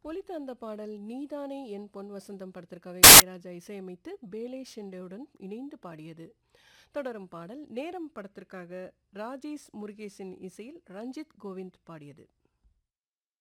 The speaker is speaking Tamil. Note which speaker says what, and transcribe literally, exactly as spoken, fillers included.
Speaker 1: ஒலித்த அந்த பாடல் நீதானே என் பொன் வசந்தம் படத்திற்காக இளையராஜா இசையமைத்து பேலே ஷெண்டேவுடன் இணைந்து பாடியது. தொடரும் பாடல் நேரம் படத்திற்காக ராஜேஷ் முருகேசன் இசையில் ரஞ்சித் கோவிந்த் பாடியது.